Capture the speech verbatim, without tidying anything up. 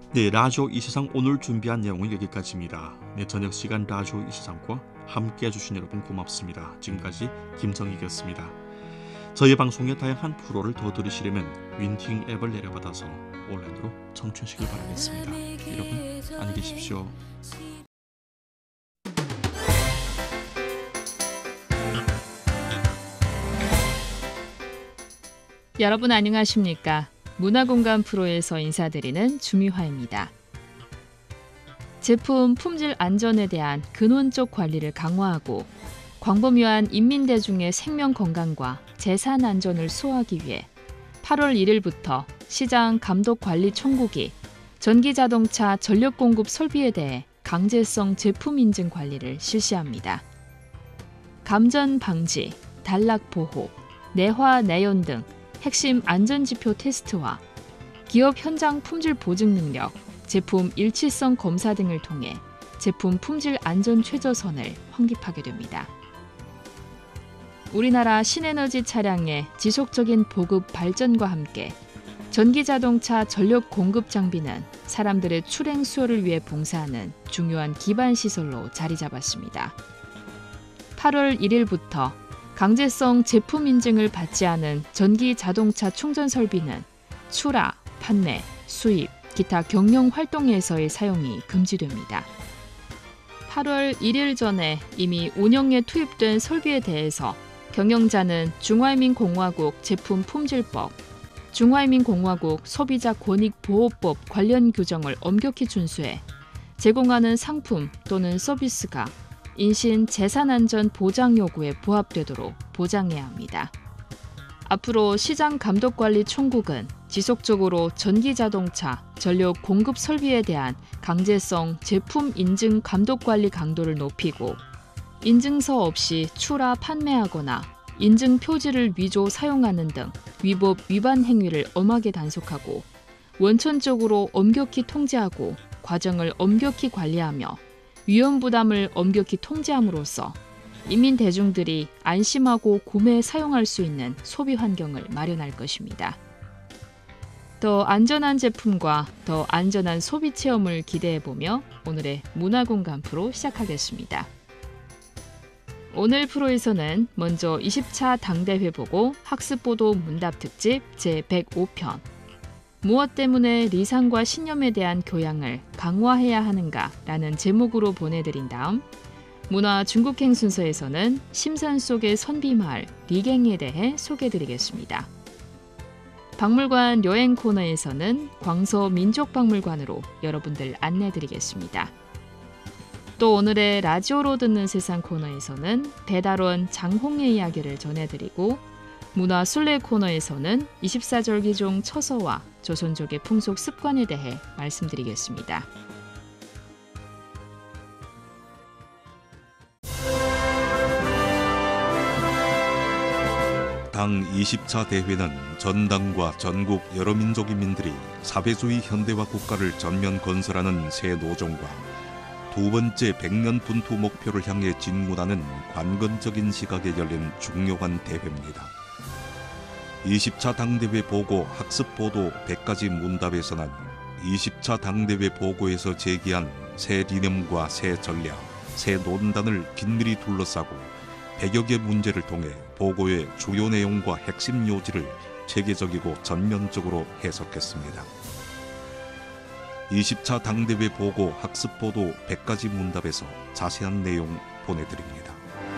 네, 라디오 이 세상 오늘 준비한 내용은 여기까지입니다. 네, 저녁 시간 라디오 이 세상과 함께 해주신 여러분 고맙습니다. 지금까지 김정익이었습니다. 저희 방송의 다양한 프로를 더 들으시려면 윈팅 앱을 내려받아서 온라인으로 청취하시길 바라겠습니다. 여러분, 안녕히 계십시오. 여러분 안녕하십니까? 문화공간 프로에서 인사드리는 주미화입니다. 제품 품질 안전에 대한 근원적 관리를 강화하고 광범위한 인민대중의 생명 건강과 재산 안전을 수호하기 위해 팔월 일일부터 시장 감독관리 총국이 전기자동차 전력 공급 설비에 대해 강제성 제품 인증 관리를 실시합니다. 감전 방지, 단락 보호, 내화 내연 등 핵심 안전지표 테스트와 기업 현장 품질 보증 능력, 제품 일치성 검사 등을 통해 제품 품질 안전 최저선을 확립하게 됩니다. 우리나라 신에너지 차량의 지속적인 보급 발전과 함께 전기자동차 전력 공급 장비는 사람들의 출행 수요를 위해 봉사하는 중요한 기반 시설로 자리 잡았습니다. 팔월 일일부터 강제성 제품 인증을 받지 않은 전기 자동차 충전 설비는 출하, 판매, 수입, 기타 경영 활동에서의 사용이 금지됩니다. 팔월 일일 전에 이미 운영에 투입된 설비에 대해서 경영자는 중화인민공화국 제품품질법, 중화인민공화국 소비자권익보호법 관련 규정을 엄격히 준수해 제공하는 상품 또는 서비스가 인신 재산안전 보장 요구에 부합되도록 보장해야 합니다. 앞으로 시장감독관리 총국은 지속적으로 전기자동차 전력 공급 설비에 대한 강제성 제품 인증 감독관리 강도를 높이고 인증서 없이 출하 판매하거나 인증 표지를 위조 사용하는 등 위법 위반 행위를 엄하게 단속하고 원천적으로 엄격히 통제하고 과정을 엄격히 관리하며 위험 부담을 엄격히 통제함으로써 인민 대중들이 안심하고 구매 사용할 수 있는 소비 환경을 마련할 것입니다. 더 안전한 제품과 더 안전한 소비 체험을 기대해보며 오늘의 문화공간 프로 시작하겠습니다. 오늘 프로에서는 먼저 이십 차 당대회 보고 학습보도 문답 특집 제백오 편 무엇 때문에 리상과 신념에 대한 교양을 강화해야 하는가라는 제목으로 보내드린 다음 문화 중국행 순서에서는 심산 속의 선비마을 리갱에 대해 소개해드리겠습니다. 박물관 여행 코너에서는 광서 민족박물관으로 여러분들 안내드리겠습니다. 또 오늘의 라디오로 듣는 세상 코너에서는 배달원 장홍의 이야기를 전해드리고 문화 순례 코너에서는 이십사 절기 중 처서와 조선족의 풍속 습관에 대해 말씀드리겠습니다. 당 이십 차 대회는 전당과 전국 여러 민족 인민들이 사회주의 현대화 국가를 전면 건설하는 새 노종과 두 번째 백 년 분투 목표를 향해 진군하는 관건적인 시각에 열린 중요한 대회입니다. 이십 차 당대회 보고 학습보도 백 가지 문답에서는 이십 차 당대회 보고에서 제기한 새理念과 새 전략, 새 논단을 긴밀히 둘러싸고 백여 개 문제를 통해 보고의 주요 내용과 핵심 요지를 체계적이고 전면적으로 해석했습니다. 이십 차 당대회 보고 학습보도 백 가지 문답에서 자세한 내용 보내드립니다.